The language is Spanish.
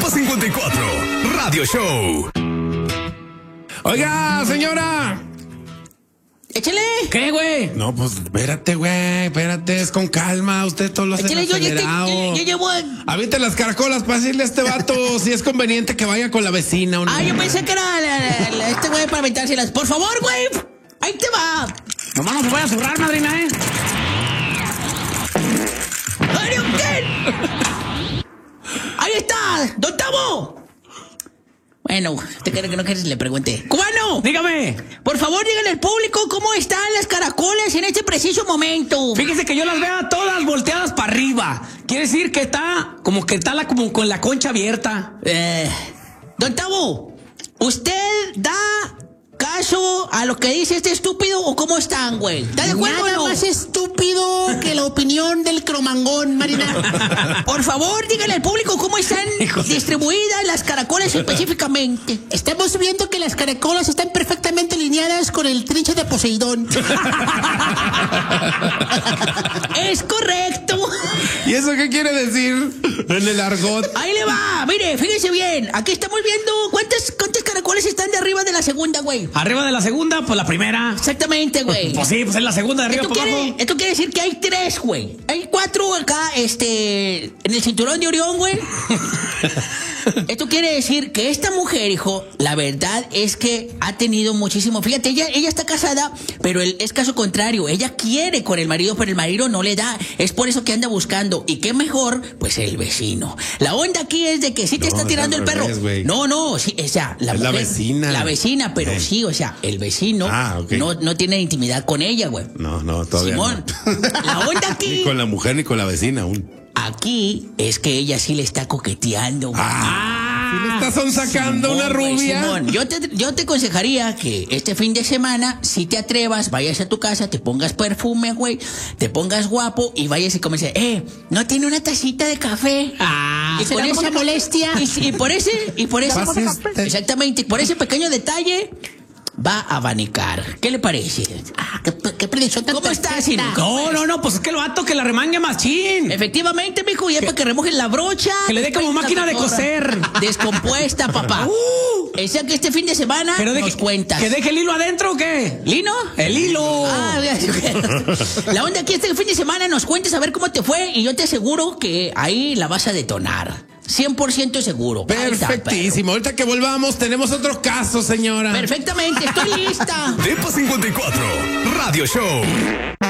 Depa 54, Radio Show. Oiga, señora. Échale. ¿Qué, güey? No, pues espérate, güey, espérate, es con calma, usted todo lo hace Échale, yo acelerado. llevo... Aviente las caracolas para decirle a este vato si es conveniente que vaya con la vecina o no. Ah, yo pensé que era este güey para aventárselas. Por favor, güey, ahí te va. Nomás no se vaya a zurrar, madrina, ¿eh? ¡Ay, usted! ¡Ahí está! ¡Don Tavo! Bueno, ¿usted cree que no quieres? Le pregunté. ¡Cubano! Dígame. Por favor, díganle al público cómo están las caracolas en este preciso momento. Fíjese que yo las veo todas volteadas para arriba. Quiere decir que está como como con la concha abierta. Don Tavo, ¿usted da caso a lo que dice este estúpido o cómo están, güey? ¿Está de acuerdo Nada o no? más estúpido que la opinión del cromangón, Marina. Por favor, díganle al público cómo están distribuidas las caracolas específicamente. Estamos viendo que las caracolas están perfectamente alineadas con el trinche de Poseidón. Es correcto. ¿Y eso qué quiere decir en el argot? Ahí le va. Mire, fíjese bien. Aquí estamos viendo cuántas caracolas están de arriba de la segunda, güey. Arriba de la segunda, pues la primera. Exactamente, güey. Pues sí, pues es la segunda de arriba para abajo. Esto quiere decir que hay 3, güey. Hay 4 acá, en el cinturón de Orión, güey. Esto quiere decir que esta mujer, hijo, la verdad es que ha tenido muchísimo. Fíjate, ella está casada, pero es caso contrario. Ella quiere con el marido, pero el marido no le da. Es por eso que anda buscando. ¿Y qué mejor? Pues el vecino. La onda aquí es de que sí te está tirando el perro. No, sí, o sea, la mujer, vecina. La vecina, pero sí, o sea, el vecino no tiene intimidad con ella, güey. No, todavía Simón, no. la onda aquí. Ni con la mujer ni con la vecina aún. Aquí es que ella sí le está coqueteando. ¿Sí le estás sonsacando una rubia? Simón, yo te aconsejaría que este fin de semana, si te atrevas, vayas a tu casa, te pongas perfume, güey, te pongas guapo y vayas y comiences, ¿no tiene una tacita de café? Y por esa molestia. Y por ese, exactamente, por ese pequeño detalle, va a abanicar. ¿Qué le parece? Qué predicción tan ¿Cómo estás, perfecta. No, pues es que el vato que la remangue machín. Efectivamente, mijo, ya para que remojen la brocha. Que le dé como máquina de coser. Descompuesta, papá. O sea que este fin de semana nos cuentas. ¿Que deje el hilo adentro o qué? ¿Lino? El hilo. La onda aquí este fin de semana nos cuentes a ver cómo te fue y yo te aseguro que ahí la vas a detonar. 100% seguro. Perfectísimo. Ahorita que volvamos tenemos otro caso, señora. Perfectamente, estoy lista. Depa 54, Radio Show.